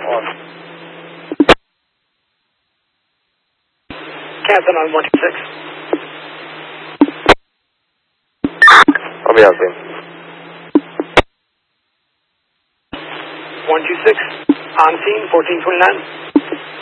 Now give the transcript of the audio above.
Cancel on 126. I'll be out soon. 126, on scene, 1429.